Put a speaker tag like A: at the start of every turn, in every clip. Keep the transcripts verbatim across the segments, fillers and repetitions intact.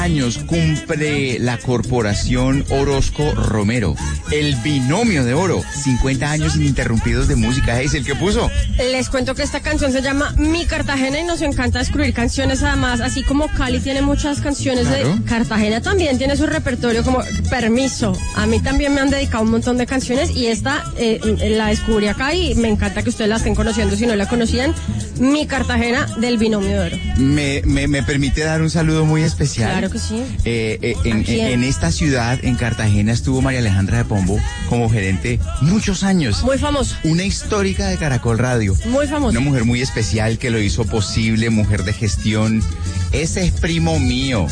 A: años cumple la corporación Orozco Romero, el binomio de oro, cincuenta años ininterrumpidos de música. ¿Es el que puso?
B: Les cuento que esta canción se llama Mi Cartagena y nos encanta escribir canciones, además, así como Cali tiene muchas canciones, claro. De Cartagena también tiene su repertorio, como Permiso. A mí también me han dedicado un montón de canciones y esta eh, la descubrí acá y me encanta que ustedes la estén conociendo si no la conocían. Mi Cartagena del binomio de oro.
A: Me, me, me permite dar un saludo muy especial.
B: Claro que sí.
A: Eh, eh, en, en, en esta ciudad, en Cartagena, estuvo María Alejandra de Pombo como gerente muchos años.
B: Muy famoso.
A: Una histórica de Caracol Radio.
B: Muy famoso.
A: Una mujer muy especial que lo hizo posible, mujer de gestión. Ese es primo mío.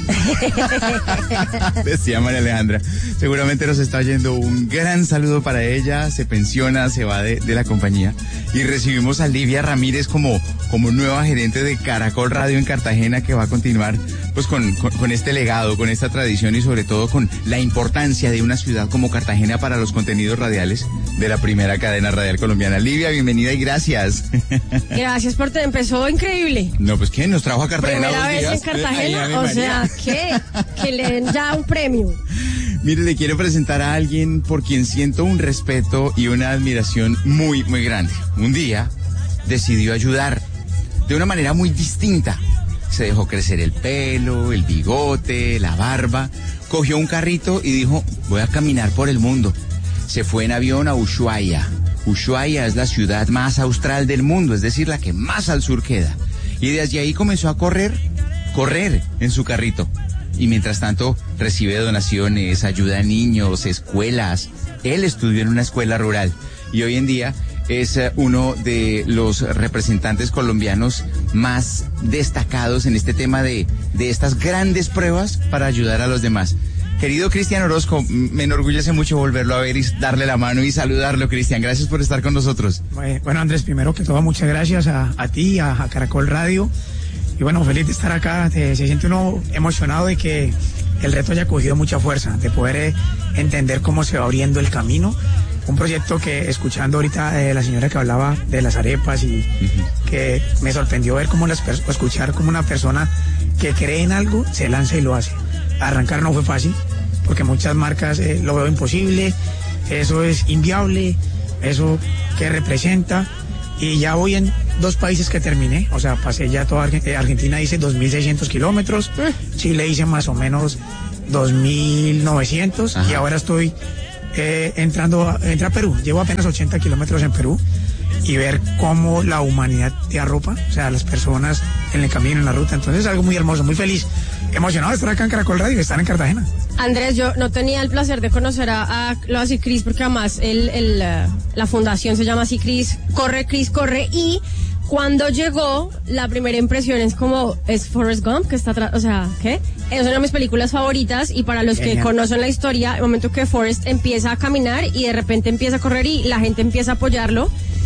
A: Decía María Alejandra. Seguramente nos está oyendo. Un gran saludo para ella. Se pensiona, se va de, de la compañía. Y recibimos a Livia Ramírez como, como nueva gerente de Caracol Radio en Cartagena, que va a continuar pues con, con, con este legado, con esta tradición y sobre todo con la importancia de una ciudad como Cartagena para los contenidos radiales de la primera cadena radial colombiana. Livia, bienvenida y gracias.
B: Gracias por te empezó increíble.
A: No, pues ¿quién nos trajo a Cartagena?
B: Primera
A: dos
B: vez
A: días?
B: En Cartagena,
A: Ay,
B: o
A: María.
B: sea, ¿qué? Que le den ya un premio.
A: Mire, le quiero presentar a alguien por quien siento un respeto y una admiración muy, muy grande. Un día decidió ayudar de una manera muy distinta. Se dejó crecer el pelo, el bigote, la barba, cogió un carrito y dijo, voy a caminar por el mundo. Se fue en avión a Ushuaia. Ushuaia es la ciudad más austral del mundo, es decir, la que más al sur queda. Y desde ahí comenzó a correr, correr en su carrito. Y mientras tanto recibe donaciones, ayuda a niños, escuelas. Él estudió en una escuela rural y hoy en día es uno de los representantes colombianos más destacados en este tema de, de estas grandes pruebas para ayudar a los demás. Querido Cristian Orozco, me enorgullece mucho volverlo a ver y darle la mano y saludarlo, Cristian. Gracias por estar con nosotros.
C: Bueno, Andrés, primero que todo, muchas gracias a, a ti, a, a Caracol Radio. Y bueno, feliz de estar acá. Te, se siente uno emocionado de que el reto haya cogido mucha fuerza, de poder eh, entender cómo se va abriendo el camino. Un proyecto que, escuchando ahorita eh, la señora que hablaba de las arepas y uh-huh. que me sorprendió ver cómo las pers- escuchar como una persona que cree en algo se lanza y lo hace. Arrancar no fue fácil, porque muchas marcas eh, lo veo imposible, eso es inviable, eso que representa. Y ya voy en dos países que terminé, o sea, pasé ya toda Argentina, Argentina hice dos mil seiscientos kilómetros, uh. Chile hice más o menos dos mil novecientos y ahora estoy eh, entrando a, entré a Perú, llevo apenas ochenta kilómetros en Perú y ver cómo la humanidad te arropa, o sea, las personas en el camino, en la ruta, entonces es algo muy hermoso, muy feliz, emocionado de estar acá en Caracol Radio y de estar en Cartagena.
B: Andrés, yo no tenía el placer de conocer a, a lo así Cris, porque además el, el, uh, la fundación se llama así Cris, corre, Cris, corre, y cuando llegó, la primera impresión es como, es Forrest Gump, que está atrás, o sea, ¿qué? Es una de mis películas favoritas, y para los Genial. Que conocen la historia, el momento que Forrest empieza a caminar y de repente empieza a correr y la gente empieza a apoyarlo,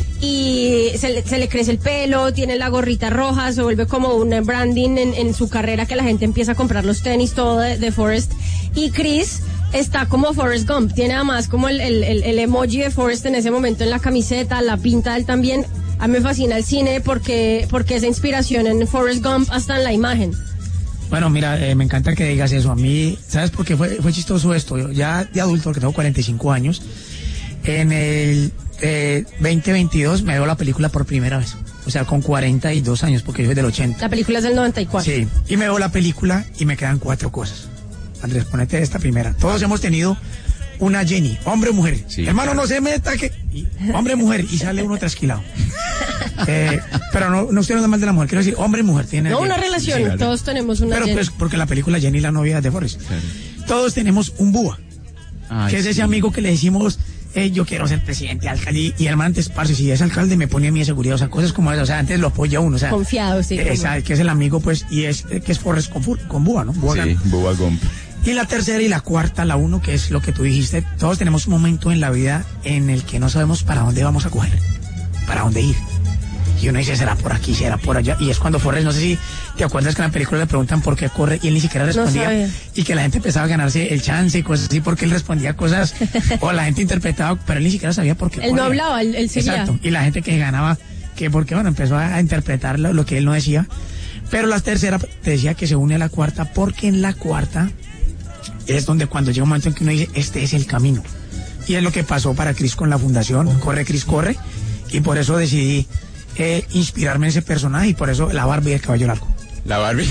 B: y se le, se le crece el pelo, tiene la gorrita roja, se vuelve como un branding en, en su carrera, que la gente empieza a comprar los tenis, todo de, de Forrest. Y Chris está como Forrest Gump, tiene además como el, el, el, el emoji de Forrest en ese momento en la camiseta, la pinta de él también. A mí me fascina el cine porque, porque esa inspiración en Forrest Gump hasta en la imagen.
C: Bueno, mira, eh, me encanta que digas eso. A mí, ¿sabes por qué fue, fue chistoso esto? Yo ya de adulto, porque tengo cuarenta y cinco años, en el eh, veinte veintidós me veo la película por primera vez. O sea, con cuarenta y dos años, porque yo soy del ochenta.
B: La película es del noventa y cuatro.
C: Sí, y me veo la película y me quedan cuatro cosas. Andrés, ponete esta primera. Todos hemos tenido una Jenny, hombre o mujer. Sí, hermano, claro. No se meta que... Y, hombre mujer, y sale uno trasquilado. eh, pero no, no estoy hablando mal de la mujer, quiero decir, hombre mujer. Tiene
B: no,
C: Jenny.
B: Una relación, sí, vale. Todos tenemos una
C: Pero
B: Jenny.
C: Pues porque la película Jenny, la novia de Forrest. Claro. Todos tenemos un búa. Ay, que es sí. Ese amigo que le decimos, eh, yo quiero ser presidente, alcalde, y el man antes, parce, si es alcalde me pone a mí de seguridad, o sea, cosas como esas, o sea, antes lo apoya uno, o sea.
B: Confiado, sí.
C: Eh, esa, que es el amigo, pues, y es, que es Forrest con, con búa, ¿no? Búa
A: sí, búa Gump.
C: Y la tercera y la cuarta, la uno, que es lo que tú dijiste, todos tenemos un momento en la vida en el que no sabemos para dónde vamos a coger, para dónde ir. Y uno dice, será por aquí, será por allá. Y es cuando Forrest, no sé si te acuerdas que en la película le preguntan por qué corre y él ni siquiera respondía. No y que la gente empezaba a ganarse el chance y cosas así porque él respondía cosas, o la gente interpretaba, pero él ni siquiera sabía por qué
B: corría. Él no hablaba, él, él seguía.
C: Exacto. Y la gente que ganaba, que porque bueno, empezó a interpretar lo, lo que él no decía. Pero la tercera, te decía que se une a la cuarta, porque en la cuarta es donde cuando llega un momento en que uno dice, este es el camino. Y es lo que pasó para Cris con la fundación, Corre Cris Corre, y por eso decidí eh, inspirarme en ese personaje, y por eso la Barbie y el caballo largo.
A: La Barbie.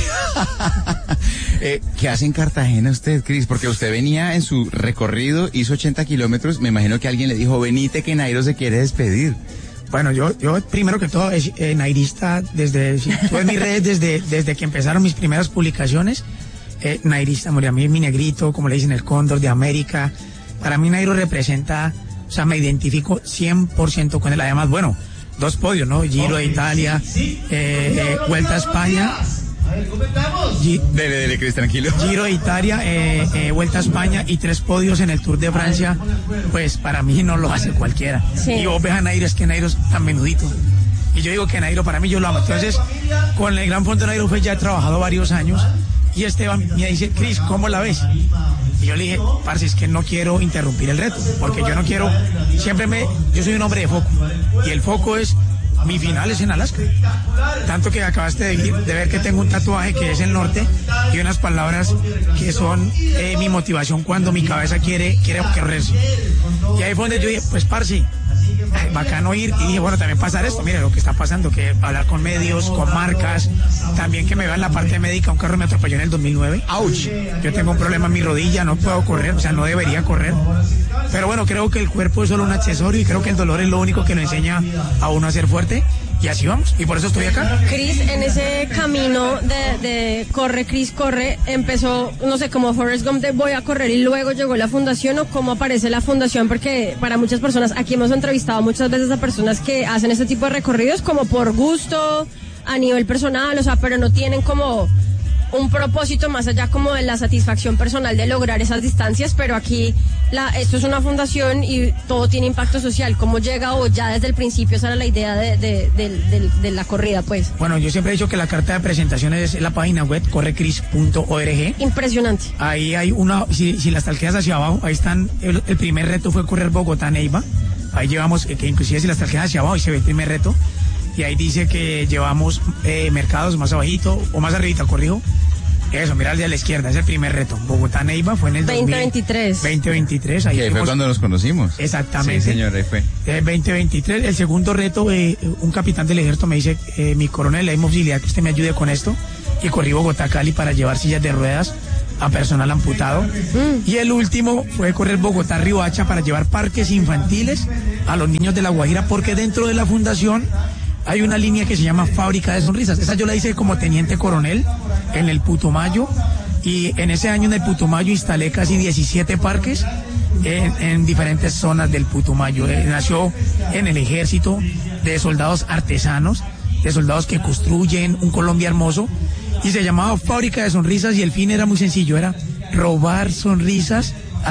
A: eh, ¿Qué hace en Cartagena usted, Cris? Porque usted venía en su recorrido, hizo ochenta kilómetros, me imagino que alguien le dijo, venite que Nairo se quiere despedir.
C: Bueno, yo, yo primero que todo, es eh, nairista desde, si tú en mis redes desde, desde que empezaron mis primeras publicaciones, eh, nairista, a mí mi negrito, como le dicen, el cóndor de América. Para mí Nairo representa, o sea, me identifico cien por ciento con él. Además, bueno, dos podios, ¿no? Giro de Italia, eh, eh, Vuelta a España.
A: Gi- dele, dele, Cris, tranquilo.
C: Giro de Italia, eh, eh, Vuelta a España y tres podios en el Tour de Francia, pues para mí no lo hace cualquiera.
B: Sí.
C: Y vos ves a Nairo, es que Nairo es tan menudito. Y yo digo que Nairo, para mí, yo lo amo. Entonces, con el Gran Fondo Nairo fue, ya he trabajado varios años, y Esteban me dice, Cris, ¿cómo la ves? Y yo le dije, parce, es que no quiero interrumpir el reto, porque yo no quiero, siempre me, yo soy un hombre de foco, y el foco es, mi final es en Alaska. Tanto que acabaste de, de ver que tengo un tatuaje que es el norte y unas palabras que son eh, mi motivación cuando mi cabeza quiere, quiere correrse. Y ahí fue donde yo dije, pues parce, bacano ir, y dije, bueno, también pasar esto, mire lo que está pasando, que hablar con medios, con marcas, también que me vean la parte médica. Un carro me atropelló en el dos mil nueve, ouch, yo tengo un problema en mi rodilla, no puedo correr, o sea, no debería correr, pero bueno, creo que el cuerpo es solo un accesorio, y creo que el dolor es lo único que lo enseña a uno a ser fuerte, y así vamos, y por eso estoy acá.
B: Cris, en ese camino de, de Corre Cris Corre, empezó, no sé, como Forrest Gump de voy a correr, y luego llegó la fundación, o cómo aparece la fundación, porque para muchas personas, aquí hemos entrevistado muchas veces a personas que hacen este tipo de recorridos como por gusto, a nivel personal, o sea, pero no tienen como un propósito más allá como de la satisfacción personal de lograr esas distancias, pero aquí la, esto es una fundación y todo tiene impacto social. ¿Cómo llega, o ya desde el principio esa era la idea de, de, de, de, de la corrida, pues?
C: Bueno, yo siempre he dicho que la carta de presentación es la página web corre cris punto org.
B: Impresionante.
C: Ahí hay una, si, si las talqueas hacia abajo, ahí están, el, el primer reto fue correr Bogotá-Neiva. Ahí llevamos, eh, que inclusive si las talqueas hacia abajo, ahí se ve el primer reto. Y ahí dice que llevamos eh, mercados más abajito, o más arribita, corrijo. Eso, mira el de la izquierda, es el primer reto. Bogotá-Neiva fue en el
B: veinte veintitrés.
C: veinte veintitrés. Ahí,
A: ahí fue cuando nos conocimos.
C: Exactamente.
A: Sí, señor, ahí fue.
C: Eh, veinte veintitrés. El segundo reto, eh, un capitán del ejército me dice, eh, mi coronel, hay posibilidad que usted me ayude con esto. Y corrí Bogotá-Cali para llevar sillas de ruedas a personal amputado. Mm. Y el último fue correr Bogotá-Riohacha para llevar parques infantiles a los niños de La Guajira, porque dentro de la fundación hay una línea que se llama Fábrica de Sonrisas. Esa yo la hice como teniente coronel en el Putumayo, y en ese año en el Putumayo instalé casi diecisiete parques en, en diferentes zonas del Putumayo. Eh, nació en el ejército, de soldados artesanos, de soldados que construyen un Colombia hermoso, y se llamaba Fábrica de Sonrisas, y el fin era muy sencillo, era robar sonrisas